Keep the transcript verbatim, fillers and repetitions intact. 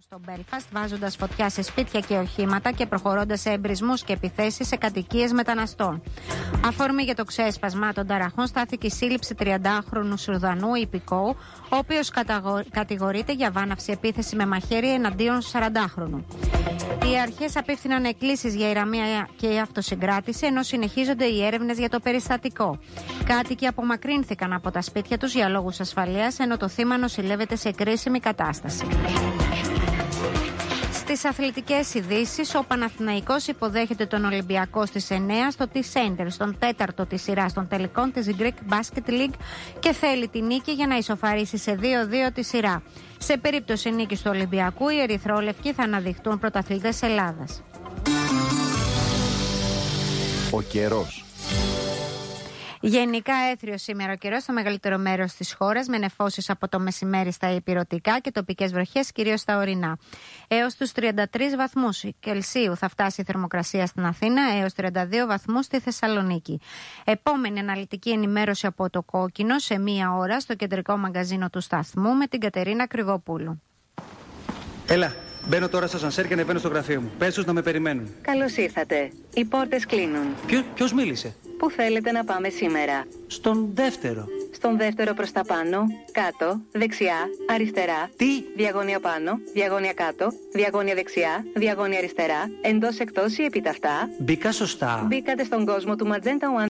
στο Μπέλφαστ, βάζοντας φωτιά σε σπίτια και οχήματα και προχωρώντας σε εμπρισμούς και επιθέσεις σε κατοικίες μεταναστών. Αφορμή για το ξέσπασμα των ταραχών στάθηκε η σύλληψη τριαντάχρονου Σουδανού υπηκόου, ο οποίος κατηγορείται για βάναυση επίθεση με μαχαίρι εναντίον σαραντάχρονου. Οι αρχές απίφθηναν εκκλήσεις για ηρεμία και αυτοσυγκράτηση, ενώ συνεχίζονται οι έρευνες για το περιστατικό. Κάτοικοι απομακρύνθηκαν από τα σπίτια τους για λόγους ασφαλείας, ενώ το θύμα νοσηλεύεται σε κρίσιμη κατάσταση. Στις αθλητικές ειδήσεις, ο Παναθηναϊκός υποδέχεται τον Ολυμπιακό στις εννιά στο T-Center, στον τέταρτο της σειράς των τελικών της Greek Basket League, και θέλει τη νίκη για να ισοφαρίσει σε δύο δύο τη σειρά. Σε περίπτωση νίκης του Ολυμπιακού, οι ερυθρόλευκοι θα αναδειχτούν πρωταθλητές Ελλάδας. Ο καιρός. Γενικά έθριος σήμερα ο καιρός στο μεγαλύτερο μέρος της χώρας, με νεφώσεις από το μεσημέρι στα ηπειρωτικά και τοπικές βροχές κυρίως στα ορεινά. Έως τους τριάντα τρεις βαθμούς Κελσίου θα φτάσει η θερμοκρασία στην Αθήνα, έως τριάντα δύο βαθμούς στη Θεσσαλονίκη. Επόμενη αναλυτική ενημέρωση από το Κόκκινο σε μία ώρα στο κεντρικό μαγκαζίνο του σταθμού με την Κατερίνα Κρυβοπούλου. Έλα, μπαίνω τώρα στο ασανσέρ και ανεβαίνω στο γραφείο μου. Πες τους να με περιμένουν. Καλώς ήρθατε. Οι πόρτες κλείνουν. Ποιο, ποιος μίλησε? Πού θέλετε να πάμε σήμερα? Στον δεύτερο. Στον δεύτερο προς τα πάνω, κάτω, δεξιά, αριστερά. Τι? Διαγώνια πάνω, διαγώνια κάτω, διαγώνια δεξιά, διαγώνια αριστερά, εντός εκτός ή επιταυτά. Μπήκα σωστά. Μπήκατε στον κόσμο του Magenta One